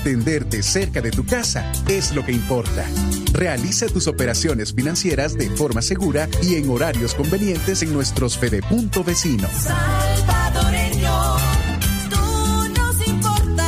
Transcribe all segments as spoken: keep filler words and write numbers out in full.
Atenderte cerca de tu casa es lo que importa. Realiza tus operaciones financieras de forma segura y en horarios convenientes en nuestros Fedepunto vecinos. Salvadoreño, tú nos importas.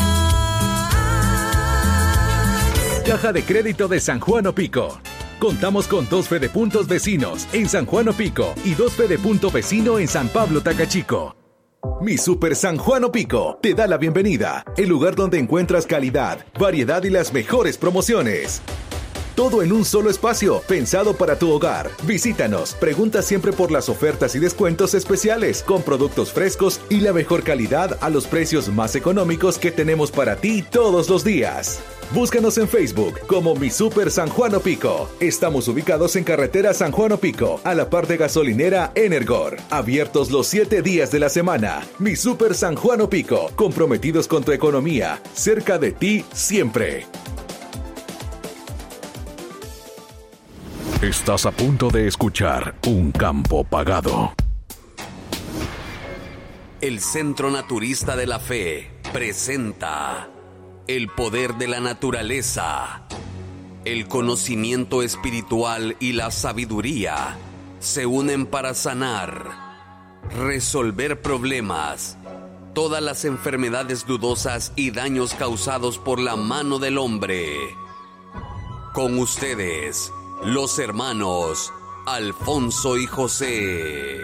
Caja de Crédito de San Juan Opico. Contamos con dos Fedepuntos vecinos en San Juan Opico y dos Fedepunto vecino en San Pablo Tacachico. Mi Super San Juan Opico te da la bienvenida, el lugar donde encuentras calidad, variedad y las mejores promociones. Todo en un solo espacio, pensado para tu hogar. Visítanos, pregunta siempre por las ofertas y descuentos especiales, con productos frescos y la mejor calidad a los precios más económicos que tenemos para ti todos los días. Búscanos en Facebook como Mi Super San Juan Opico. Estamos ubicados en carretera San Juan Opico, a la par de gasolinera Energor. Abiertos los siete días de la semana. Mi Super San Juan Opico, comprometidos con tu economía, cerca de ti siempre. Estás a punto de escuchar Un Campo Pagado. El Centro Naturista de la Fe presenta el poder de la naturaleza. El conocimiento espiritual y la sabiduría se unen para sanar, resolver problemas, todas las enfermedades dudosas y daños causados por la mano del hombre. Con ustedes, los hermanos Alfonso y José.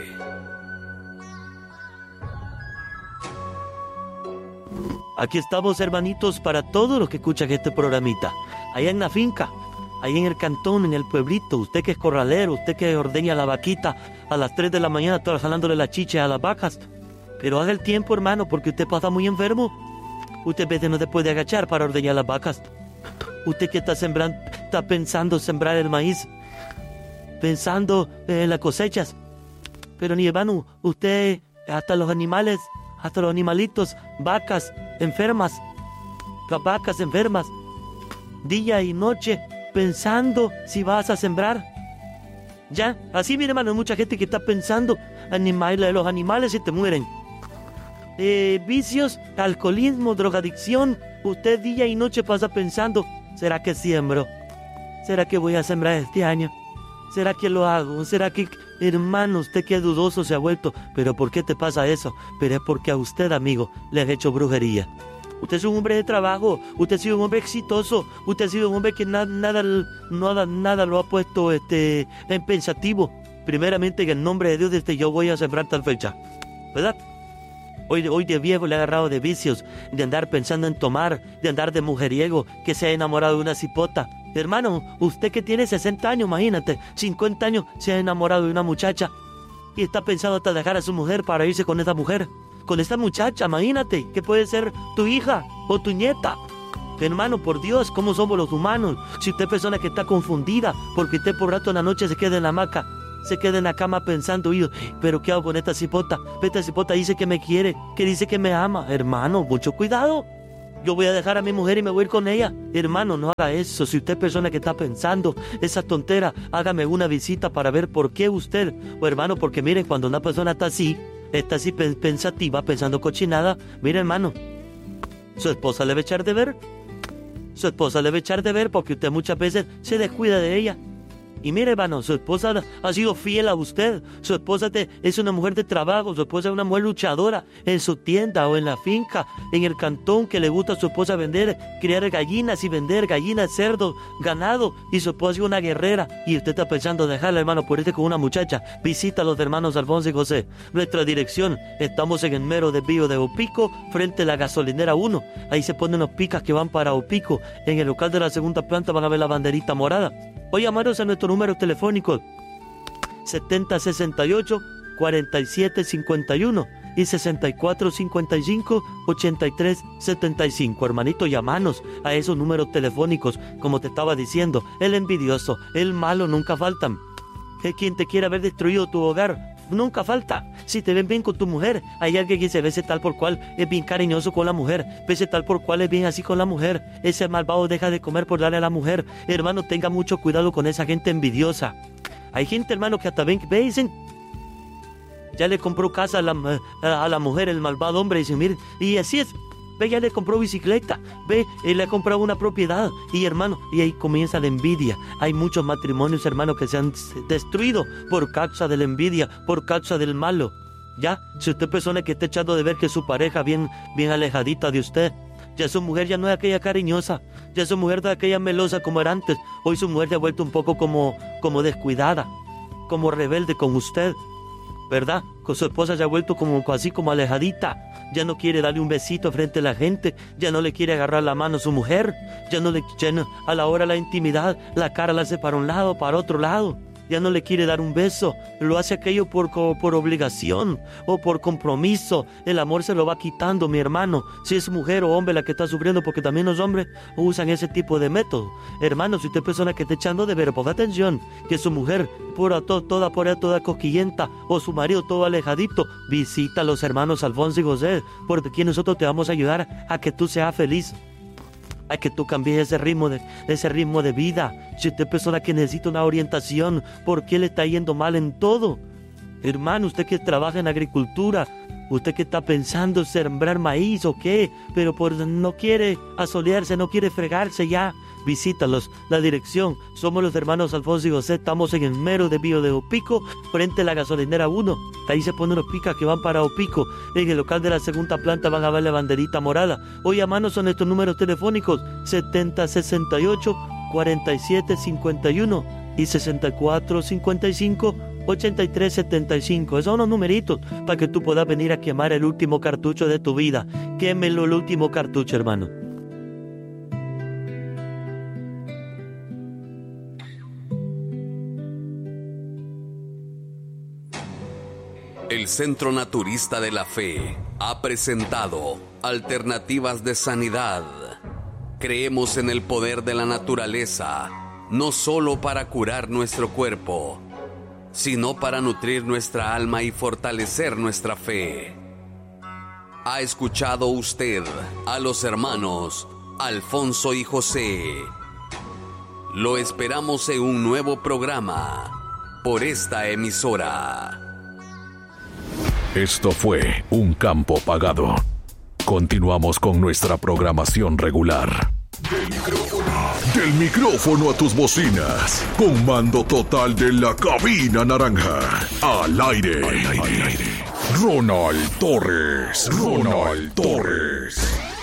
Aquí estamos, hermanitos, para todos los que escuchan este programita. Allá en la finca, ahí en el cantón, en el pueblito, usted que es corralero, usted que ordeña la vaquita a las tres de la mañana, todas jalándole la chicha a las vacas. Pero haga el tiempo, hermano, porque usted pasa muy enfermo. Usted a veces no se puede agachar para ordeñar las vacas. Usted que está sembrando, está pensando sembrar el maíz, pensando en las cosechas. Pero ni hermano, usted, hasta los animales, hasta los animalitos, vacas enfermas, vacas enfermas, día y noche, pensando si vas a sembrar. Ya, así mi hermano, hay mucha gente que está pensando, animales, los animales se te mueren. Eh, vicios, alcoholismo, drogadicción, usted día y noche pasa pensando, ¿será que siembro? ¿Será que voy a sembrar este año? ¿Será que lo hago? ¿Será que, hermano, usted qué dudoso se ha vuelto? ¿Pero por qué te pasa eso? Pero es porque a usted, amigo, le han hecho brujería. Usted es un hombre de trabajo, usted ha sido un hombre exitoso, usted ha sido un hombre que na- nada, nada, nada lo ha puesto este, en pensativo. Primeramente, en el nombre de Dios, desde yo voy a sembrar tal fecha, ¿verdad? Hoy, hoy de viejo le ha agarrado de vicios, de andar pensando en tomar, de andar de mujeriego, que se ha enamorado de una cipota. Hermano, usted que tiene sesenta años, imagínate, cincuenta años, se ha enamorado de una muchacha y está pensando hasta dejar a su mujer para irse con esa mujer, con esta muchacha, imagínate, que puede ser tu hija o tu nieta. Hermano, por Dios, ¿cómo somos los humanos? Si usted es persona que está confundida porque usted por rato en la noche se queda en la hamaca, se queda en la cama pensando, yo, pero ¿qué hago con esta cipota? Esta cipota dice que me quiere, que dice que me ama. Hermano, mucho cuidado. Yo voy a dejar a mi mujer y me voy a ir con ella. Hermano, no haga eso. Si usted es persona que está pensando esa tontera, hágame una visita para ver por qué usted. O hermano, porque miren, cuando una persona está así, está así pensativa, pensando cochinada, mire, hermano, su esposa le va a echar de ver. Su esposa le va a echar de ver porque usted muchas veces se descuida de ella. Y mire, hermano, su esposa ha sido fiel a usted. Su esposa te, es una mujer de trabajo. Su esposa es una mujer luchadora en su tienda o en la finca, en el cantón, que le gusta a su esposa vender, criar gallinas y vender gallinas, cerdos, ganado. Y su esposa es una guerrera. Y usted está pensando dejarla, hermano, por irse con una muchacha. Visita a los hermanos Alfonso y José. Nuestra dirección, estamos en el mero desvío de Opico, frente a la gasolinera uno. Ahí se ponen los picas que van para Opico. En el local de la segunda planta van a ver la banderita morada. O llamaros a nuestro número telefónico setenta sesenta y ocho cuarenta y siete cincuenta y uno y sesenta y cuatro cincuenta y cinco ochenta y tres setenta y cinco. Hermanito, llamanos a esos números telefónicos. Como te estaba diciendo, el envidioso, el malo nunca faltan. Es quien te quiera ver destruido tu hogar, nunca falta. Si te ven bien con tu mujer, hay alguien que se ve tal por cual es bien cariñoso con la mujer, vese tal por cual es bien así con la mujer. Ese malvado deja de comer por darle a la mujer. Hermano, tenga mucho cuidado con esa gente envidiosa. Hay gente, hermano, que hasta ven, ve, dicen, ya le compró casa a la, a la mujer, el malvado hombre, y dicen, mire, y así es, ve, ya le compró bicicleta, ve, él le ha comprado una propiedad, y hermano, y ahí comienza la envidia. Hay muchos matrimonios, hermano, que se han destruido por causa de la envidia, por causa del malo. Ya, si usted persona que está echando de ver que su pareja bien, bien alejadita de usted, ya su mujer ya no es aquella cariñosa, ya su mujer no es aquella melosa como era antes, hoy su mujer se ha vuelto un poco como, como descuidada, como rebelde con usted, ¿verdad? Con su esposa se ha vuelto como así como alejadita, ya no quiere darle un besito frente a la gente, ya no le quiere agarrar la mano a su mujer, ya no le ya no, a la hora de la intimidad, la cara la hace para un lado, para otro lado. Ya no le quiere dar un beso, lo hace aquello por, por obligación o por compromiso. El amor se lo va quitando, mi hermano. Si es mujer o hombre la que está sufriendo, porque también los hombres usan ese tipo de método. Hermano, si usted es persona que está echando de ver, ponga atención, que su mujer pura, to, toda por ahí, toda cosquillenta, o su marido todo alejadito, visita a los hermanos Alfonso y José, porque aquí nosotros te vamos a ayudar a que tú seas feliz. Hay que tú cambies ese ritmo de, ese ritmo de vida. Si usted es persona que necesita una orientación, ¿por qué le está yendo mal en todo? Hermano, usted que trabaja en agricultura, usted que está pensando en sembrar maíz o qué, pero por, no quiere asolearse, no quiere fregarse ya, visítalos. La dirección, somos los hermanos Alfonso y José, estamos en el mero de Bio de Opico, frente a la gasolinera uno. Ahí se ponen los picas que van para Opico. En el local de la segunda planta van a ver la banderita morada. Hoy a mano son estos números telefónicos: setenta sesenta y ocho cuarenta y siete cincuenta y uno y sesenta y cuatro cincuenta y cinco ochenta y tres setenta y cinco. Esos son los numeritos para que tú puedas venir a quemar el último cartucho de tu vida. Quémelo el último cartucho, hermano. El Centro Naturista de la Fe ha presentado Alternativas de Sanidad. Creemos en el poder de la naturaleza, no solo para curar nuestro cuerpo, sino para nutrir nuestra alma y fortalecer nuestra fe. ¿Ha escuchado usted a los hermanos Alfonso y José? Lo esperamos en un nuevo programa por esta emisora. Esto fue Un Campo Pagado. Continuamos con nuestra programación regular. Del micrófono, del micrófono a tus bocinas. Con mando total de la cabina naranja. Al aire. Al aire. Ronald Torres. Ronald Torres.